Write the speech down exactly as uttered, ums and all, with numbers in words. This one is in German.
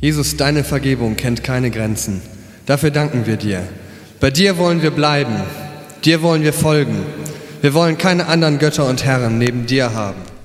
Jesus, deine Vergebung kennt keine Grenzen. Dafür danken wir dir. Bei dir wollen wir bleiben. Dir wollen wir folgen. Wir wollen keine anderen Götter und Herren neben dir haben.